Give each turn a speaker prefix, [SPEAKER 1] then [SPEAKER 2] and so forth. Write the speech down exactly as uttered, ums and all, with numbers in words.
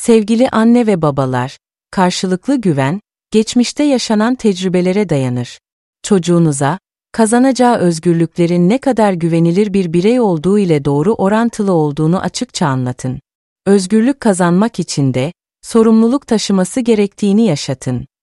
[SPEAKER 1] Sevgili anne ve babalar, karşılıklı güven, geçmişte yaşanan tecrübelere dayanır. Çocuğunuza, kazanacağı özgürlüklerin ne kadar güvenilir bir birey olduğu ile doğru orantılı olduğunu açıkça anlatın. Özgürlük kazanmak için de, sorumluluk taşıması gerektiğini yaşatın.